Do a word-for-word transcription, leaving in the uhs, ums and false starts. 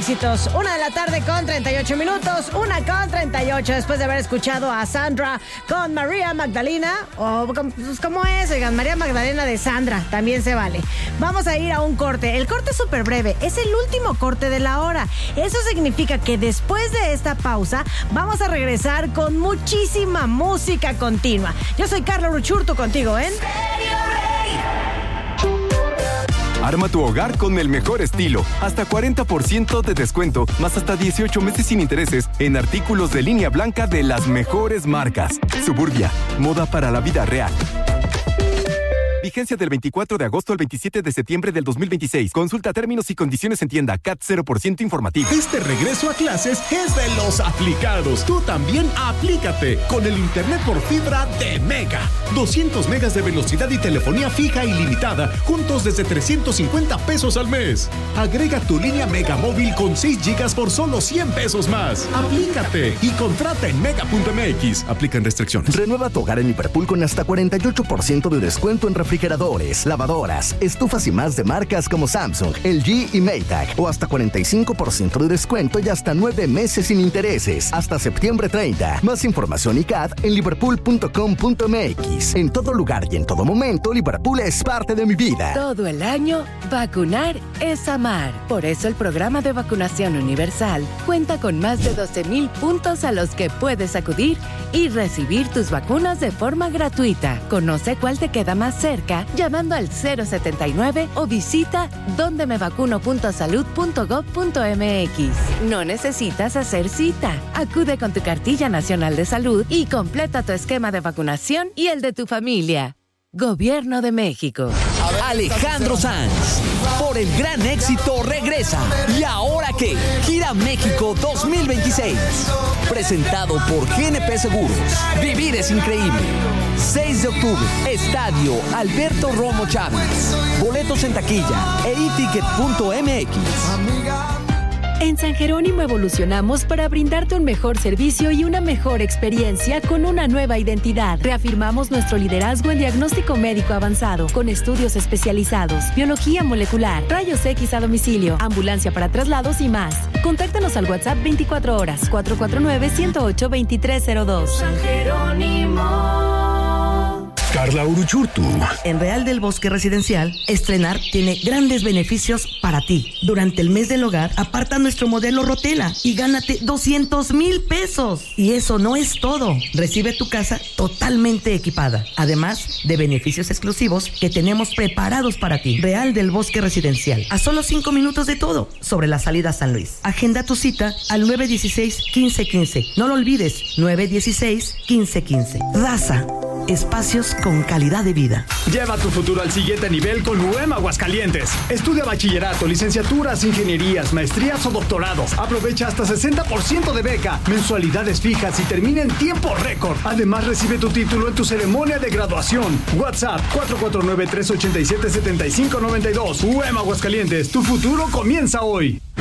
éxitos. Una de la tarde con treinta y ocho minutos, una con treinta y ocho, después de haber escuchado a Sandra con María Magdalena, o pues, ¿cómo es? Oigan, María Magdalena de Sandra, también se vale. Vamos a ir a un corte. El corte es súper breve, es el último corte de la hora. Eso significa que después de esta pausa, vamos a regresar con muchísima música continua. Yo soy Carla Uruchurtu contigo, ¿eh? Arma tu hogar con el mejor estilo. Hasta cuarenta por ciento de descuento, más hasta dieciocho meses sin intereses en artículos de línea blanca de las mejores marcas. Suburbia, moda para la vida real. Vigencia del veinticuatro de agosto al veintisiete de septiembre del dos mil veintiséis. Consulta términos y condiciones en tienda. C A T cero por ciento informativo. Este regreso a clases es de los aplicados. Tú también aplícate con el internet por fibra de Mega. doscientos megas de velocidad y telefonía fija ilimitada, juntos desde trescientos cincuenta pesos al mes. Agrega tu línea Mega móvil con seis gigas por solo cien pesos más. Aplícate y contrata en mega punto m x. Aplican restricciones. Renueva tu hogar en Liverpool con hasta cuarenta y ocho por ciento de descuento en refrigeración. Refrigeradores, lavadoras, estufas y más de marcas como Samsung, L G y Maytag, o hasta cuarenta y cinco por ciento de descuento y hasta nueve meses sin intereses, hasta septiembre treinta. Más información y C A D en liverpool punto com punto m x. En todo lugar y en todo momento, Liverpool es parte de mi vida. Todo el año, vacunar es amar. Por eso el programa de vacunación universal cuenta con más de doce mil puntos a los que puedes acudir y recibir tus vacunas de forma gratuita. Conoce cuál te queda más cerca llamando al cero setenta y nueve o visita donde me vacuno punto salud punto gov punto m x. No necesitas hacer cita. Acude con tu cartilla nacional de salud y completa tu esquema de vacunación y el de tu familia. Gobierno de México. Alejandro Sanz, por el gran éxito, regresa. ¿Y ahora qué? Gira México dos mil veintiséis. Presentado por G N P Seguros. Vivir es increíble. seis de octubre, Estadio Alberto Romo Chávez. Boletos en taquilla e i ticket punto m x. En San Jerónimo evolucionamos para brindarte un mejor servicio y una mejor experiencia con una nueva identidad. Reafirmamos nuestro liderazgo en diagnóstico médico avanzado, con estudios especializados, biología molecular, rayos X a domicilio, ambulancia para traslados y más. Contáctanos al WhatsApp veinticuatro horas, cuatro cuatro nueve, uno cero ocho, dos tres cero dos. San Jerónimo. Carla Uruchurtu. En Real del Bosque Residencial, estrenar tiene grandes beneficios para ti. Durante el mes del hogar, aparta nuestro modelo Rotela y gánate doscientos mil pesos. Y eso no es todo. Recibe tu casa totalmente equipada, además de beneficios exclusivos que tenemos preparados para ti. Real del Bosque Residencial, a solo cinco minutos de todo, sobre la salida a San Luis. Agenda tu cita al nueve dieciséis, quince quince. No lo olvides, nueve dieciséis, quince quince. Raza. Espacios con calidad de vida. Lleva tu futuro al siguiente nivel con U E M Aguascalientes. Estudia bachillerato, licenciaturas, ingenierías, maestrías o doctorados. Aprovecha hasta sesenta por ciento de beca, mensualidades fijas y termina en tiempo récord. Además, recibe tu título en tu ceremonia de graduación. WhatsApp cuatro cuatro nueve, tres ocho siete, siete cinco nueve dos. U E M Aguascalientes, tu futuro comienza hoy.